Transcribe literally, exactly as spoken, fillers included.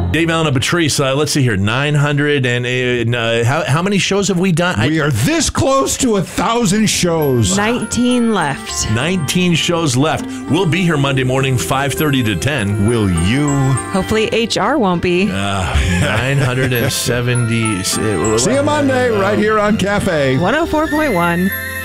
Dave Allen and Patrice, uh, let's see here, nine hundred and uh, how, how many shows have we done? We I, are this close to a thousand shows. nineteen left. nineteen shows left. We'll be here Monday morning, five thirty to ten. Will you? Hopefully H R won't be. Uh, nine hundred seventy. See you Monday right here on Cafe. one oh four point one.